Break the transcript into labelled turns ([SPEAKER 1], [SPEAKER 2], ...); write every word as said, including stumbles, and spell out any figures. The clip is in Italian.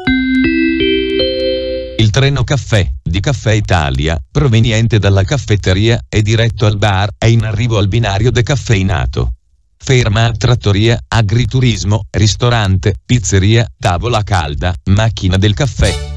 [SPEAKER 1] Il treno caffè di Caffè Italia, proveniente dalla caffetteria e diretto al bar, è in arrivo al binario decaffeinato. Ferma a trattoria, agriturismo, ristorante, pizzeria, tavola calda, macchina del caffè.